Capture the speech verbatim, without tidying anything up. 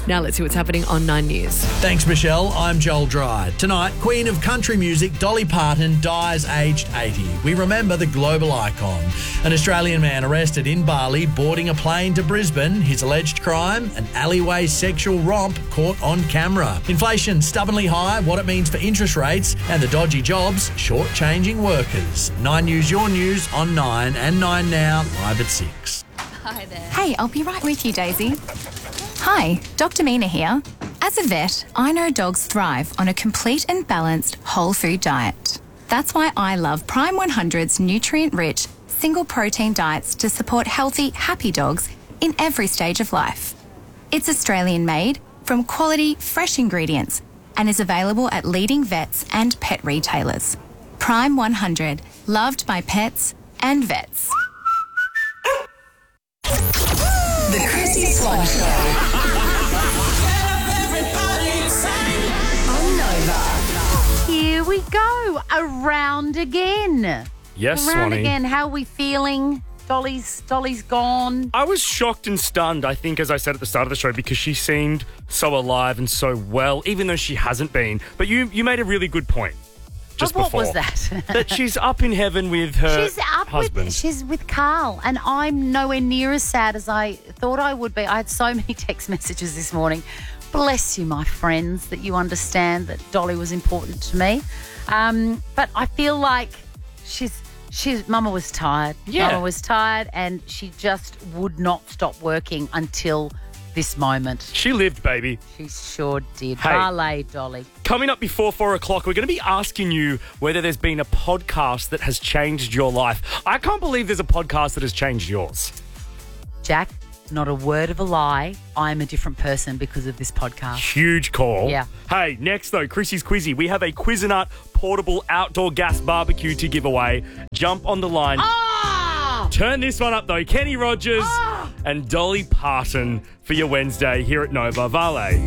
Now let's see what's happening on Nine News. Thanks, Michelle. I'm Joel Dryde. Tonight, Queen of country music Dolly Parton dies aged eighty. We remember the global icon. An Australian man arrested in Bali boarding a plane to Brisbane. His alleged crime, an alleyway sexual romp caught on camera. Inflation stubbornly high, what it means for interest rates, and the dodgy jobs shortchanging workers. Nine News, your news on Nine and Nine Now, live at six. Hi there. Hey, I'll be right with you, Daisy. Hi, Doctor Mina here. As a vet, I know dogs thrive on a complete and balanced whole food diet. That's why I love Prime one hundred's nutrient-rich, single-protein diets to support healthy, happy dogs in every stage of life. It's Australian-made, from quality, fresh ingredients, and is available at leading vets and pet retailers. Prime one hundred, loved by pets and vets. The Chrissy Swan Show. On Nova. Here we go. Around again. Yes, Around Swanee. again. How are we feeling? Dolly's Dolly's gone. I was shocked and stunned, I think, as I said at the start of the show, because she seemed so alive and so well, even though she hasn't been. But you you made a really good point just Oh, what before. was that? That she's up in heaven with her She's up husband. with she's with Carl, and I'm nowhere near as sad as I thought I would be. I had so many text messages this morning. Bless you, my friends, that you understand that Dolly was important to me. Um, but I feel like she's she's Mama was tired. Yeah. Mama was tired, and she just would not stop working until this moment. She lived, baby. She sure did. Hey. Ballet, Dolly. Coming up before four o'clock, we're going to be asking you whether there's been a podcast that has changed your life. I can't believe there's a podcast that has changed yours. Jack, not a word of a lie. I'm a different person because of this podcast. Huge call. Yeah. Hey, next though, Chrissy's Quizzy. We have a Cuisinart portable outdoor gas barbecue to give away. Jump on the line. Ah! Turn this one up though. Kenny Rogers Ah! and Dolly Parton for your Wednesday here at Nova. Vale.